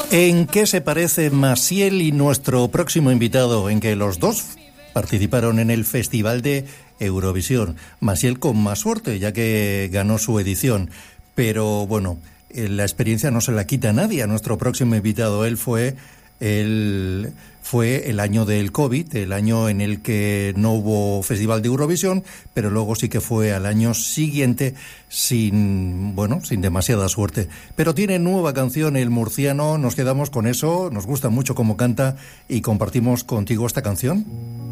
¿En qué se parece Maciel y nuestro próximo invitado? En que los dos participaron en el Festival de Eurovisión. Maciel con más suerte, ya que ganó su edición. Pero bueno, la experiencia no se la quita a nadie. A nuestro próximo invitado, él fue el año del COVID, el año en el que no hubo Festival de Eurovisión, pero luego sí que fue al año siguiente sin demasiada suerte. Pero tiene nueva canción el murciano, nos quedamos con eso, nos gusta mucho cómo canta y compartimos contigo esta canción.